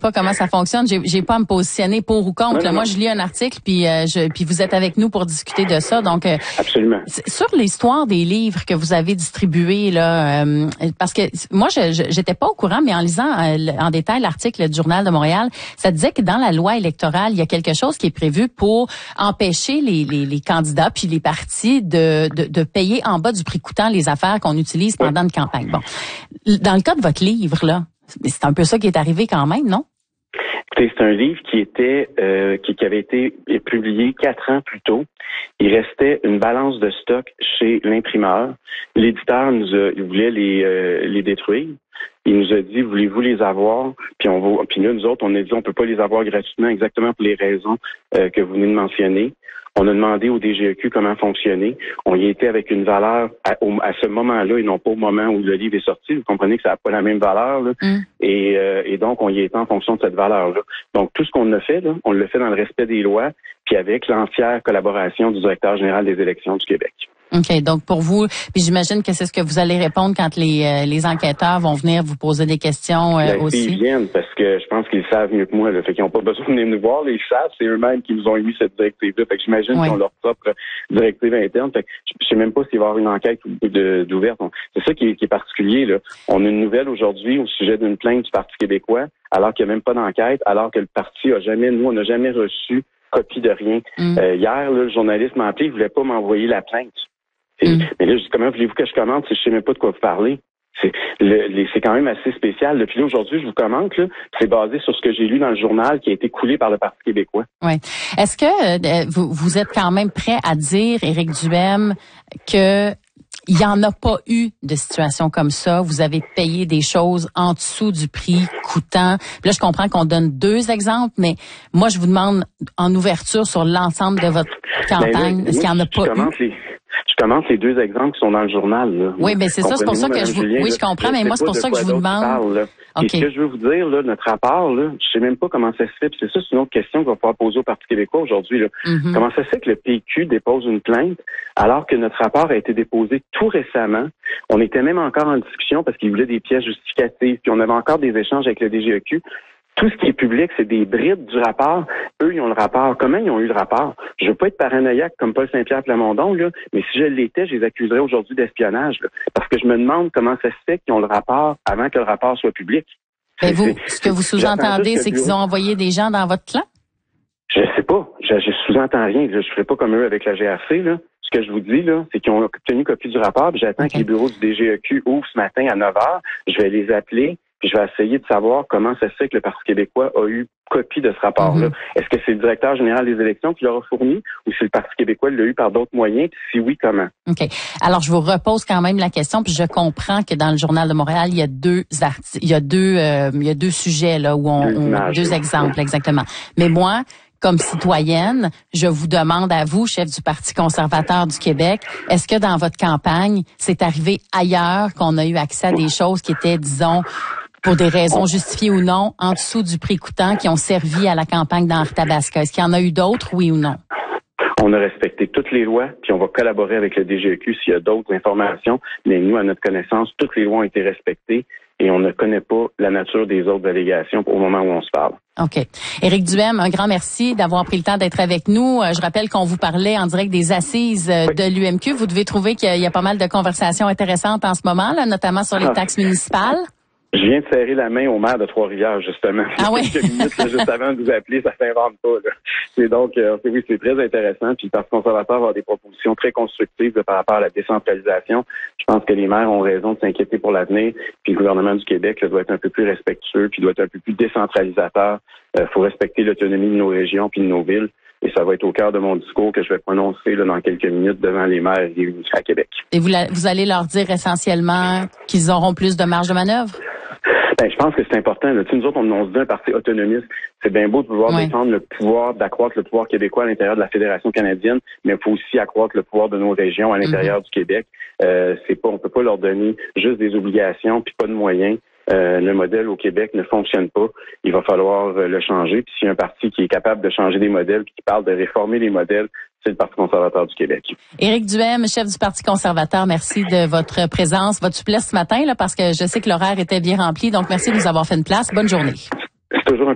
pas comment ça fonctionne. J'ai pas à me positionner pour ou contre. Non. Moi, je lis un article, puis vous êtes avec nous pour discuter de ça. Donc, absolument. Sur l'histoire des livres que vous avez distribués, là, parce que moi, j'étais pas au courant, mais en lisant en détail l'article du Journal de Montréal, ça disait que dans la loi électorale, il y a quelque chose qui est prévu pour empêcher les candidats puis les partis de payer en bas du prix coûtant les affaires qu'on utilise pendant une campagne. Bon, dans le cas de votre livre, là, c'est un peu ça qui est arrivé quand même, non? Écoutez, c'est un livre qui avait été publié 4 ans plus tôt. Il restait une balance de stock chez l'imprimeur. L'éditeur il voulait les détruire. Il nous a dit, voulez-vous les avoir? Puis là, nous autres, on a dit, on peut pas les avoir gratuitement, exactement pour les raisons que vous venez de mentionner. On a demandé au DGEQ comment fonctionner. On y était avec une valeur à ce moment-là et non pas au moment où le livre est sorti. Vous comprenez que ça n'a pas la même valeur, là. Et donc, on y était en fonction de cette valeur-là. Donc, tout ce qu'on a fait, là, on l'a fait dans le respect des lois, puis avec l'entière collaboration du directeur général des élections du Québec. OK. Donc, pour vous, puis j'imagine que c'est ce que vous allez répondre quand les enquêteurs vont venir vous poser des questions aussi. Ils viennent parce que je pense qu'ils savent mieux que moi. Là, fait qu'ils n'ont pas besoin de venir nous voir. Là, ils savent, c'est eux-mêmes qui nous ont émis cette directive-là. Fait que j'imagine qu'ils ont leur propre directive interne. Fait que je sais même pas s'il va y avoir une enquête d'ouverte. C'est ça qui est particulier. Là. On a une nouvelle aujourd'hui au sujet d'une plainte du Parti québécois, alors qu'il n'y a même pas d'enquête, alors que le parti on n'a jamais reçu copie de rien. Hier, là, le journaliste m'a appelé, il voulait pas m'envoyer la plainte. Mais là, je dis, comment voulez-vous que je commente si je sais même pas de quoi vous parlez? C'est quand même assez spécial. Depuis là, aujourd'hui, je vous commente, là, c'est basé sur ce que j'ai lu dans le journal qui a été coulé par le Parti québécois. Oui. Est-ce que vous êtes quand même prêt à dire, Éric Duhem, que il n'y en a pas eu de situation comme ça? Vous avez payé des choses en dessous du prix coûtant. Puis là, je comprends qu'on donne 2 exemples, mais moi, je vous demande en ouverture sur l'ensemble de votre campagne, est-ce qu'il n'y en a pas eu? Je commente les 2 exemples qui sont dans le journal. Là. Oui, mais c'est ça, c'est pour ça que je comprends, mais moi, c'est pour ça que je vous demande. Okay. Ce que je veux vous dire, là, notre rapport, là, je sais même pas comment ça se fait. Puis c'est une autre question qu'on va pouvoir poser au Parti québécois aujourd'hui. Là. Comment ça se fait que le PQ dépose une plainte alors que notre rapport a été déposé tout récemment? On était même encore en discussion parce qu'ils voulaient des pièces justificatives, puis on avait encore des échanges avec le DGEQ. Tout ce qui est public, c'est des bribes du rapport. Eux, ils ont le rapport. Comment ils ont eu le rapport? Je veux pas être paranoïaque comme Paul Saint-Pierre Plamondon, là, mais si je l'étais, je les accuserais aujourd'hui d'espionnage. Là, parce que je me demande comment ça se fait qu'ils ont le rapport avant que le rapport soit public. Mais ce que vous sous-entendez, c'est qu'ils ont envoyé des gens dans votre clan? Je sais pas. Je sous-entends rien. Je ferai pas comme eux avec la GRC, là. Ce que je vous dis, là, c'est qu'ils ont obtenu copie du rapport, puis j'attends que les bureaux du DGEQ ouvrent ce matin à 9h. Je vais les appeler. Puis je vais essayer de savoir comment ça se fait que le Parti québécois a eu copie de ce rapport-là. Est-ce que c'est le directeur général des élections qui leur a fourni ou si le Parti québécois l'a eu par d'autres moyens? Puis si oui, comment? OK. Alors, je vous repose quand même la question, puis je comprends que dans le Journal de Montréal, il y a deux sujets là où deux exemples, exactement. Mais moi, comme citoyenne, je vous demande à vous, chef du Parti conservateur du Québec, est-ce que dans votre campagne, c'est arrivé ailleurs qu'on a eu accès à des choses qui étaient, disons, pour des raisons justifiées ou non, en dessous du prix coûtant, qui ont servi à la campagne d'Arthabasca? Est-ce qu'il y en a eu d'autres, oui ou non? On a respecté toutes les lois, puis on va collaborer avec le DGEQ s'il y a d'autres informations. Mais nous, à notre connaissance, toutes les lois ont été respectées et on ne connaît pas la nature des autres allégations au moment où on se parle. OK. Éric Duhem, un grand merci d'avoir pris le temps d'être avec nous. Je rappelle qu'on vous parlait en direct des assises de l'UMQ. Vous devez trouver qu'il y a pas mal de conversations intéressantes en ce moment, là, notamment sur les taxes municipales. Je viens de serrer la main au maire de Trois-Rivières, justement. Ah oui? Quelques minutes, là, juste avant de vous appeler, ça s'invente pas, là. Et donc, oui, c'est très intéressant. Puis, le Parti conservateur va avoir des propositions très constructives par rapport à la décentralisation. Je pense que les maires ont raison de s'inquiéter pour l'avenir. Puis, le gouvernement du Québec là, doit être un peu plus respectueux, puis doit être un peu plus décentralisateur. Faut respecter l'autonomie de nos régions puis de nos villes. Et ça va être au cœur de mon discours que je vais prononcer là, dans quelques minutes devant les maires réunis à Québec. Et vous allez leur dire essentiellement qu'ils auront plus de marge de manœuvre? Ben, je pense que c'est important. Là. Tu sais, nous autres, on se dit un parti autonomiste. C'est bien beau de vouloir défendre le pouvoir, d'accroître le pouvoir québécois à l'intérieur de la Fédération canadienne, mais il faut aussi accroître le pouvoir de nos régions à l'intérieur du Québec. On peut pas leur donner juste des obligations puis pas de moyens. Le modèle au Québec ne fonctionne pas. Il va falloir le changer. Puis s'il y a un parti qui est capable de changer des modèles puis qui parle de réformer les modèles, c'est le Parti conservateur du Québec. Éric Duhem, chef du Parti conservateur, merci de votre présence, votre souplesse ce matin, là, parce que je sais que l'horaire était bien rempli. Donc, merci de nous avoir fait une place. Bonne journée. C'est toujours un